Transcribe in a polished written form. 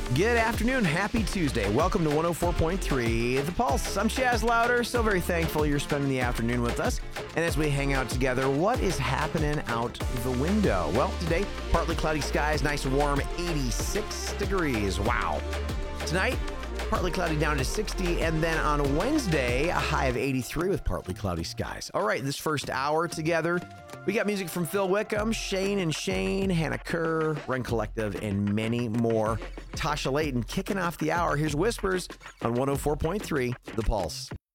Good afternoon. Happy Tuesday. Welcome to 104.3 The Pulse. I'm Shaz Louder. So very thankful you're spending the afternoon with us. And as we hang out together, what is happening out the window? Well, today, partly cloudy skies, nice and warm, 86 degrees. Wow. Tonight, partly cloudy down to 60. And then on Wednesday, a high of 83 with partly cloudy skies. All right, this first hour together, we got music from Phil Wickham, Shane and Shane, Hannah Kerr, Run Collective, and many more. Tasha Layton kicking off the hour. Here's Whispers on 104.3 The Pulse.